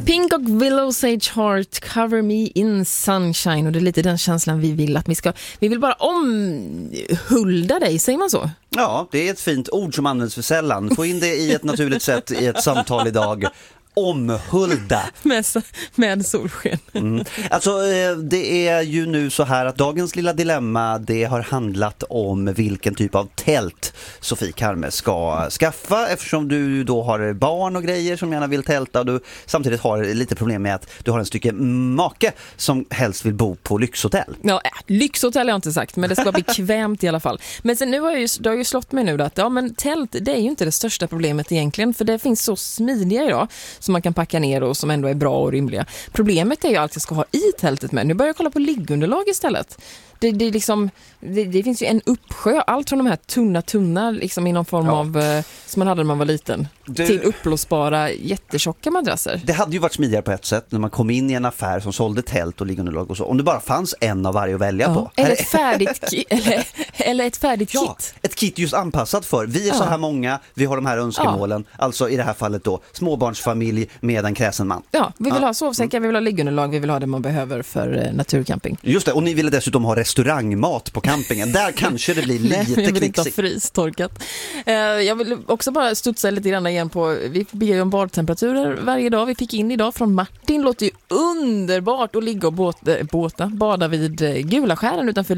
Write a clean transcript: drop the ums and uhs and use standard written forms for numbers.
Pink och Willow Sage Heart, Cover Me in Sunshine. Och det är lite den känslan vi vill att vi vill bara omhulda dig, säger man så? Ja, det är ett fint ord som används för sällan. Få in det i ett naturligt sätt i ett samtal idag. Omhulda. Med solsken. Alltså det är ju nu så här att dagens lilla dilemma, det har handlat om vilken typ av tält Sofie Karme ska skaffa, eftersom du då har barn och grejer som gärna vill tälta och du samtidigt har lite problem med att du har en stycke make som helst vill bo på lyxhotell. Ja, lyxhotell har jag inte sagt, men det ska vara bekvämt i alla fall. Men sen nu har jag ju slått mig nu att men tält, det är ju inte det största problemet egentligen, för det finns så smidiga idag som man kan packa ner och som ändå är bra och rimliga. Problemet är ju allt jag ska ha i tältet med. Nu börjar jag kolla på liggunderlag istället. Det finns ju en uppsjö, allt från de här tunna liksom i någon form av som man hade när man var liten, till uppblåsbara jättetjocka madrasser. Det hade ju varit smidigare på ett sätt när man kom in i en affär som sålde tält och liggunderlag och så. Om det bara fanns en av varje att välja på. Eller ett färdigt kit. Ett kit just anpassat för. Vi är så här många, vi har de här önskemålen. Alltså i det här fallet då, småbarnsfamilj med en kräsen man. Ja, vi vill ha sovsäckar, vi vill ha liggunderlag, vi vill ha det man behöver för naturcamping. Just det, och ni ville dessutom ha restaurangmat på campingen. Där kanske det blir lite knixigt. Jag vill inte ha frystorkat. Jag vill också bara studsa lite grann igen på, vi ber ju om badtemperaturer varje dag. Vi fick in idag från Martin. Låter ju underbart att ligga och bada vid Gula skären utanför